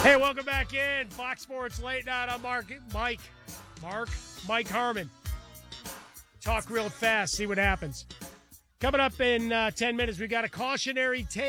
Hey, welcome back in. Fox Sports Late Night. I'm Mike Harmon. Talk real fast, see what happens. Coming up in 10 minutes, we got a cautionary tale.